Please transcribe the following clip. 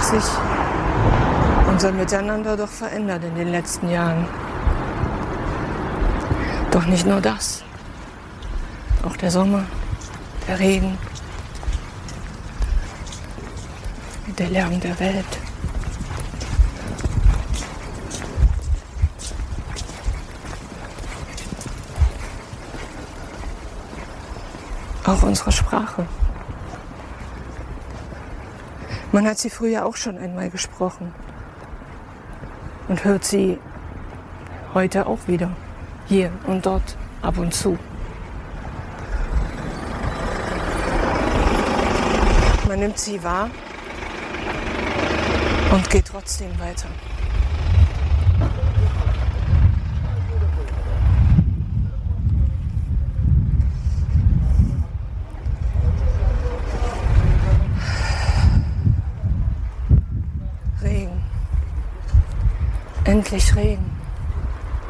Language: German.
hat sich unser Miteinander doch verändert in den letzten Jahren. Doch nicht nur das. Auch der Sommer, der Regen, der Lärm der Welt. Auch unsere Sprache. Man hat sie früher auch schon einmal gesprochen und hört sie heute auch wieder, hier und dort, ab und zu. Man nimmt sie wahr und geht trotzdem weiter. Regen. Endlich Regen.